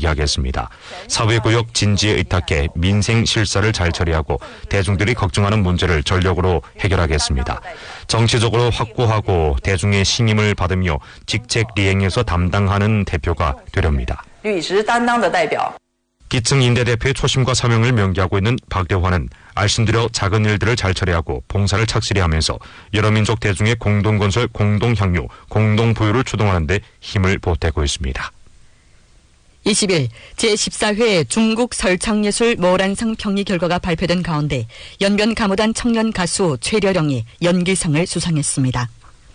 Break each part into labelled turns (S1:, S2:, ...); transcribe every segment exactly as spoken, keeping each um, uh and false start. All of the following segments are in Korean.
S1: 이야기했습니다. 사회구역 진지에 의탁해 민생 실사를 잘 처리하고 대중들이 걱정하는 문제를 전력으로 해결하겠습니다. 정치적으로 확고하고 대중의 신임을 받으며 직책 리행에서 담당하는 대표가 되렵니다. 기층 임대 대표의 초심과 사명을 명기하고 있는 박대환은 알신들여 작은 일들을 잘 처리하고 봉사를 착실히 하면서 여러 민족 대중의 공동건설, 공동향유, 공동부유를 추동하는 데 힘을 보태고 있습니다.
S2: 이십 일 제십사 회 중국 설창예술 모란상 평의 결과가 발표된 가운데 연변 가무단 청년 가수 최려령이 연기상을 수상했습니다.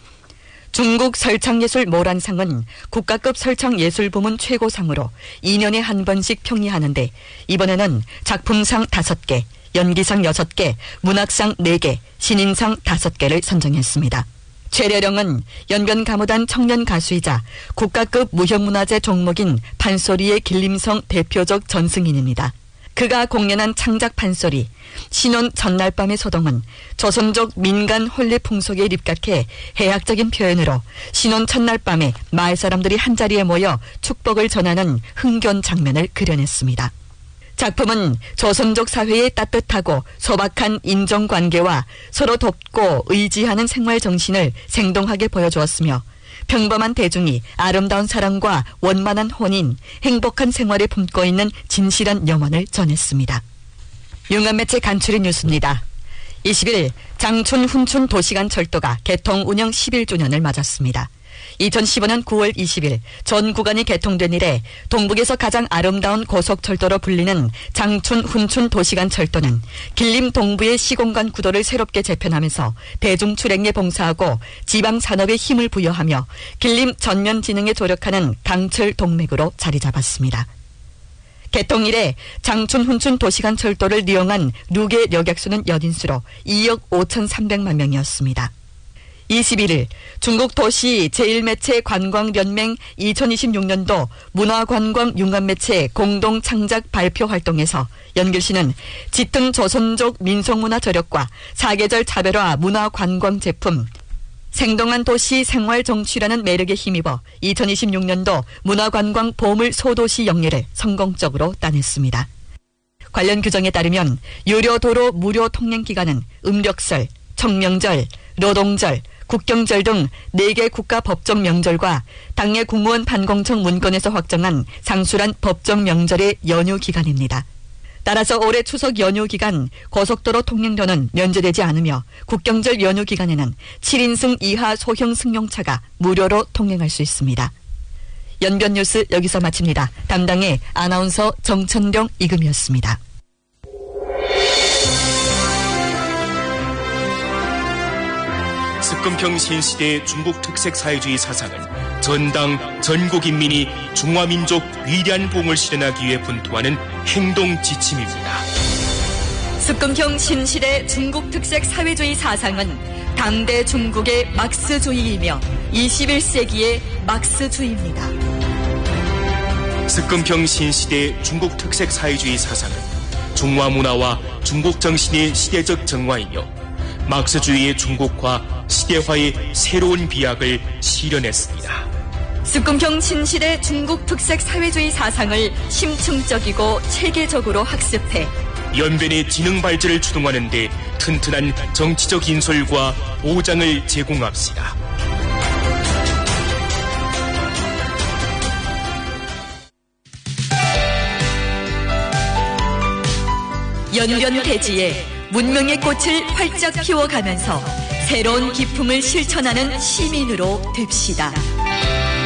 S2: 중국 설창예술 모란상은 국가급 설창예술부문 최고상으로 이 년에 한 번씩 평의하는데 이번에는 작품상 다섯 개, 연기상 여섯 개, 문학상 네 개, 신인상 다섯 개를 선정했습니다. 최려령은 연변 가무단 청년 가수이자 국가급 무형문화재 종목인 판소리의 길림성 대표적 전승인입니다. 그가 공연한 창작 판소리 신혼 전날 밤의 소동은 조선족 민간 혼례 풍속에 입각해 해학적인 표현으로 신혼 첫날 밤에 마을 사람들이 한자리에 모여 축복을 전하는 흥겨운 장면을 그려냈습니다. 작품은 조선족 사회의 따뜻하고 소박한 인정관계와 서로 돕고 의지하는 생활 정신을 생동하게 보여주었으며 평범한 대중이 아름다운 사랑과 원만한 혼인, 행복한 생활에 품고 있는 진실한 염원을 전했습니다. 융합매체 간추린 뉴스입니다. 이십 일 장춘 훈춘 도시간철도가 개통 운영 십일 주년을 맞았습니다. 이천십오 년 구월 이십일 전 구간이 개통된 이래 동북에서 가장 아름다운 고속철도로 불리는 장춘 훈춘 도시간철도는 길림 동부의 시공간 구도를 새롭게 재편하면서 대중 출행에 봉사하고 지방 산업에 힘을 부여하며 길림 전면 진흥에 조력하는 강철 동맥으로 자리 잡았습니다. 개통 이래 장춘 훈춘 도시간철도를 이용한 룩의 여객수는 연인수로 이억 오천삼백만 명이었습니다. 이십일 일 중국 도시 제일 매체 관광연맹 이천이십육 년도 문화관광 융합매체 공동창작 발표 활동에서 연길씨는 짙은 조선족 민속문화 저력과 사계절 차별화 문화관광 제품, 생동한 도시 생활 정취라는 매력에 힘입어 이천이십육 년도 문화관광 보물 소도시 영예를 성공적으로 따냈습니다. 관련 규정에 따르면 유료 도로 무료 통행 기간은 음력설, 청명절, 노동절, 국경절 등 네 개 국가 법정 명절과 당해 국무원 반공청 문건에서 확정한 상수란 법정 명절의 연휴 기간입니다. 따라서 올해 추석 연휴 기간 고속도로 통행료는 면제되지 않으며 국경절 연휴 기간에는 칠 인승 이하 소형 승용차가 무료로 통행할 수 있습니다. 연변 뉴스 여기서 마칩니다. 담당의 아나운서 정천령 이금이었습니다.
S3: 습금평 신시대의 중국 특색 사회주의 사상은 전당, 전국인민이 중화민족 위대한 봉을 실현하기 위해 분투하는 행동 지침입니다.
S2: 습금평 신시대 중국 특색 사회주의 사상은 당대 중국의 막스주의이며 이십일 세기의 막스주의입니다.
S3: 습금평 신시대의 중국 특색 사회주의 사상은 중화 문화와 중국 정신의 시대적 정화이며 막스주의의 중국화, 시대화의 새로운 비약을 실현했습니다.
S2: 습금평 신시대 중국 특색 사회주의 사상을 심층적이고 체계적으로 학습해
S3: 연변의 지능 발전을 추동하는 데 튼튼한 정치적 인솔과 보장을 제공합시다.
S2: 연변 대지에 문명의 꽃을 활짝 피워가면서 새로운 기품을 실천하는 시민으로 됩시다.